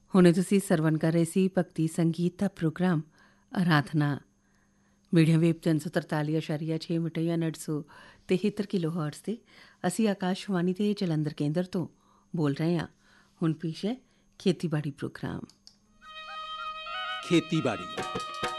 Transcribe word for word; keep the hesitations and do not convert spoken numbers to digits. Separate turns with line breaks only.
ਹੁਣੇ ਤੁਸੀਂ ਸਰਵਣ ਕਰ ਰਹੇ ਸੀ ਭਗਤੀ ਸੰਗੀਤ ਦਾ ਪ੍ਰੋਗਰਾਮ ਆਰਾਧਨਾ ਮੀਡੀਅਮ ਵੇਵ ਤਿੰਨ ਸੌ ਤਰਤਾਲੀ ਅਸ਼ਾਰੀਆ ਛੇ ਮਿਟਈਆ ਨੜ ਸੌ ਤਿਹੱਤਰ ਕਿਲੋ ਹਰਟਜ਼ 'ਤੇ ਅਸੀਂ ਆਕਾਸ਼ਵਾਣੀ ਦੇ ਜਲੰਧਰ ਕੇਂਦਰ ਤੋਂ ਬੋਲ ਰਹੇ ਹਾਂ। ਹੁਣ ਪੇਸ਼ ਹੈ ਖੇਤੀਬਾੜੀ ਪ੍ਰੋਗਰਾਮ।
ਖੇਤੀਬਾੜੀ